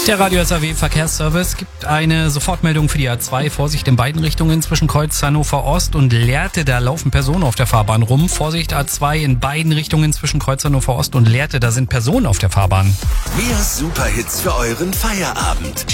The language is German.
Der Radio SAW Verkehrsservice gibt eine Sofortmeldung für die A2. Vorsicht in beiden Richtungen zwischen Kreuz Hannover Ost und Lehrte. Da laufen Personen auf der Fahrbahn rum. Vorsicht A2 in beiden Richtungen zwischen Kreuz Hannover Ost und Lehrte. Da sind Personen auf der Fahrbahn. Mehr Superhits für euren Feierabend.